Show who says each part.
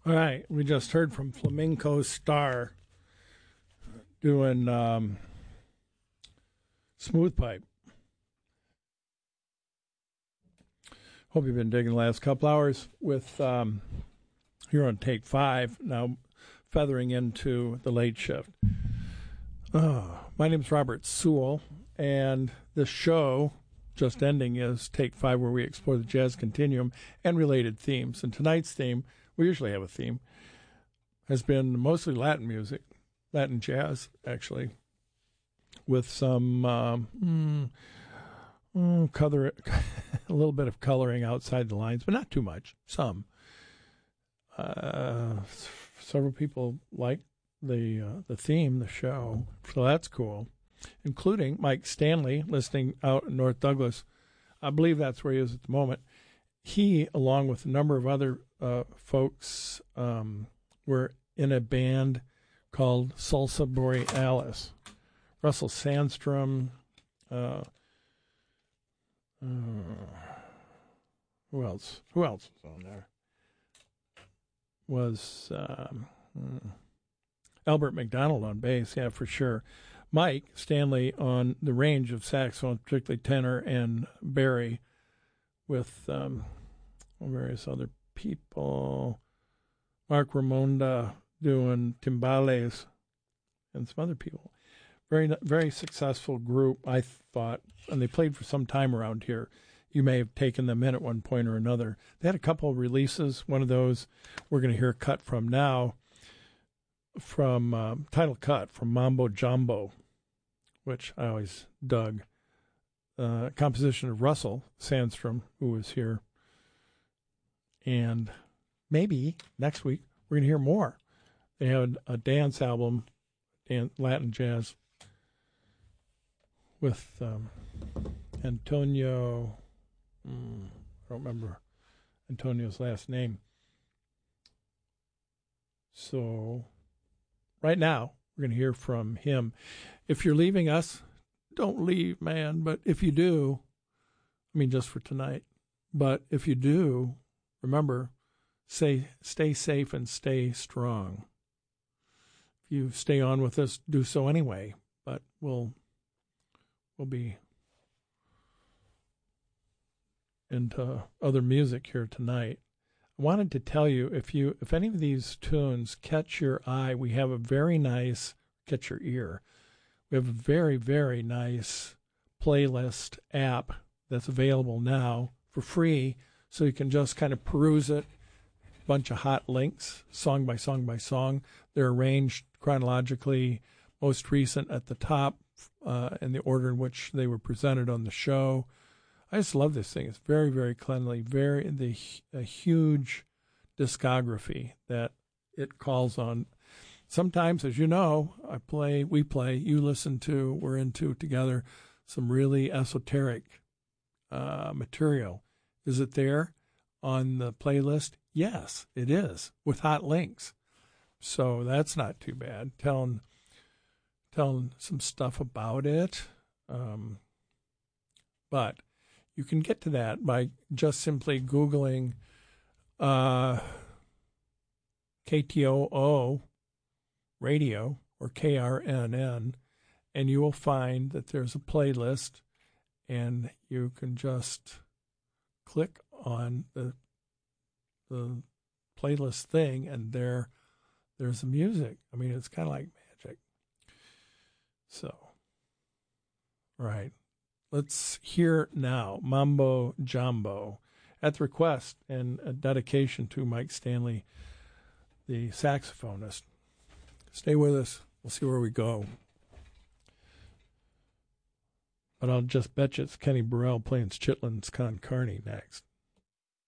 Speaker 1: All right, we just heard from Flamenco Star doing Smooth Pipe. Hope you've been digging the last couple hours with here on Take 5, now feathering into the late shift. My name is Robert Sewell, and this show, just ending, is Take 5, where we explore the jazz continuum and related themes. And tonight's theme, we usually have a theme, has been mostly Latin music, Latin jazz, actually, with some color, a little bit of coloring outside the lines, but not too much, some. Several people like the theme, the show, so that's cool, including Mike Stanley, listening out in North Douglas. I believe that's where he is at the moment. He, along with a number of other folks, were in a band called Salsa Borealis. Russell Sandstrom, who else? Who else was on there? Was Albert McDonald on bass, yeah, for sure. Mike Stanley on the range of saxophone, particularly tenor and Barry, with various other people. Mark Ramonda doing timbales and some other people. Very, very successful group, I thought, and they played for some time around here. You may have taken them in at one point or another. They had a couple of releases. One of those we're going to hear a cut from now, from title cut from Mambo Jumbo, which I always dug. Composition of Russell Sandstrom, who was here. And maybe next week we're going to hear more. They had a dance album, Latin jazz, with Antonio, I don't remember Antonio's last name. So right now we're going to hear from him. If you're leaving us, don't leave, man. But if you do, I mean, just for tonight, but if you do, remember, stay safe and stay strong. If you stay on with us, do so anyway. But we'll be into other music here tonight. I wanted to tell you, if any of these tunes catch your eye, we have a very nice, catch your ear. We have a very, very nice playlist app that's available now for free, so you can just kind of peruse it. Bunch of hot links, song by song by song. They're arranged chronologically, most recent at the top, in the order in which they were presented on the show. I just love this thing. It's very, very cleanly, a huge discography that it calls on. Sometimes, as you know, we play, you listen to, we're into together some really esoteric material. Is it there on the playlist? Yes, it is, with hot links. So that's not too bad. Telling some stuff about it. But you can get to that by just simply Googling KTOO radio or KRNN, and you will find that there's a playlist, and you can just click on the playlist thing, and there's the music. I mean, it's kind of like magic. So, right. Let's hear now Mambo Jumbo at the request and a dedication to Mike Stanley, the saxophonist. Stay with us. We'll see where we go. But I'll just bet you it's Kenny Burrell playing Chitlin's Con Carney next.